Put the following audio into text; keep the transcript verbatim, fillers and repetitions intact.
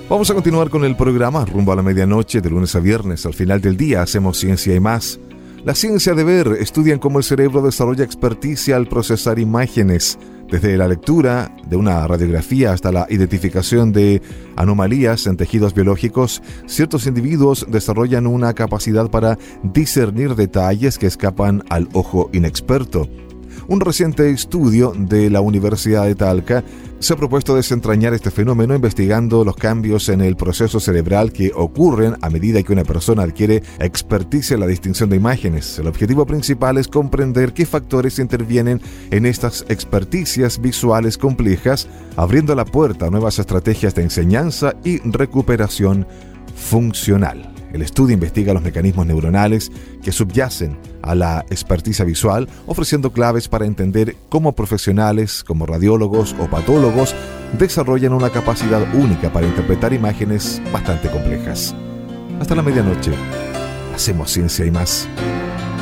Vamos a continuar con el programa rumbo a la medianoche, de lunes a viernes. Al final del día hacemos ciencia y más. La ciencia de ver estudian cómo el cerebro desarrolla experticia al procesar imágenes, desde la lectura de una radiografía hasta la identificación de anomalías en tejidos biológicos. Ciertos individuos desarrollan una capacidad para discernir detalles que escapan al ojo inexperto. Un reciente estudio de la Universidad de Talca se ha propuesto desentrañar este fenómeno investigando los cambios en el proceso cerebral que ocurren a medida que una persona adquiere experticia en la distinción de imágenes. El objetivo principal es comprender qué factores intervienen en estas experticias visuales complejas, abriendo la puerta a nuevas estrategias de enseñanza y recuperación funcional. El estudio investiga los mecanismos neuronales que subyacen a la experticia visual, ofreciendo claves para entender cómo profesionales como radiólogos o patólogos desarrollan una capacidad única para interpretar imágenes bastante complejas. Hasta la medianoche, hacemos ciencia y más.